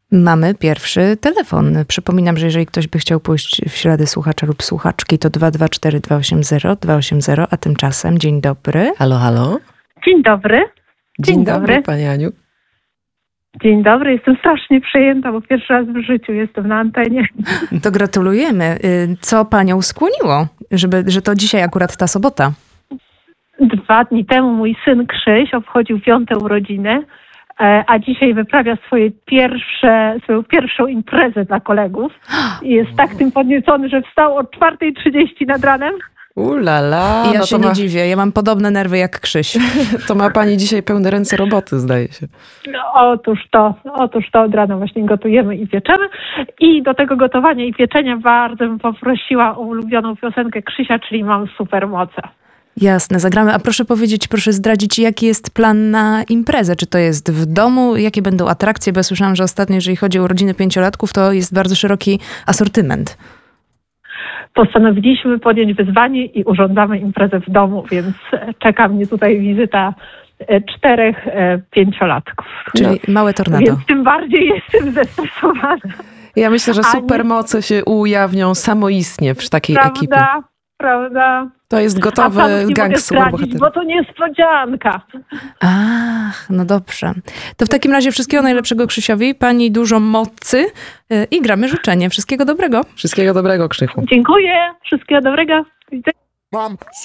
Mamy pierwszy telefon. Przypominam, że jeżeli ktoś by chciał pójść w ślady słuchacza lub słuchaczki, to 224 280 280, a tymczasem dzień dobry. Halo, halo. Dzień dobry. Dzień dobry, Pani Aniu. Dzień dobry, jestem strasznie przejęta, bo pierwszy raz w życiu jestem na antenie. To gratulujemy. Co panią skłoniło, że to dzisiaj akurat ta sobota? 2 dni temu mój syn Krzyś obchodził 5. urodziny, a dzisiaj wyprawia swoją pierwszą imprezę dla kolegów. I jest tak tym podniecony, że wstał o 4:30 nad ranem. Ulala. Ja się nie dziwię, ja mam podobne nerwy jak Krzyś. To ma pani dzisiaj pełne ręce roboty, zdaje się. No, otóż to od rana właśnie gotujemy i pieczemy. I do tego gotowania i pieczenia bardzo bym poprosiła o ulubioną piosenkę Krzysia, czyli Mam supermoce. Jasne, zagramy. A proszę powiedzieć, proszę zdradzić, jaki jest plan na imprezę? Czy to jest w domu? Jakie będą atrakcje? Bo ja słyszałam, że ostatnio, jeżeli chodzi o urodziny 5-latków, to jest bardzo szeroki asortyment. Postanowiliśmy podjąć wyzwanie i urządzamy imprezę w domu, więc czeka mnie tutaj wizyta 4 5-latków. Czyli małe tornado. Więc tym bardziej jestem zestresowana. Ja myślę, że supermoce się ujawnią samoistnie przy takiej ekipie. Prawda. To jest gotowy gang superbohaterów. Bo to niespodzianka. Ach, no dobrze. To w takim razie wszystkiego najlepszego Krzysiowi, pani dużo mocy i gramy życzenie. Wszystkiego dobrego. Wszystkiego dobrego, Krzychu. Dziękuję. Wszystkiego dobrego.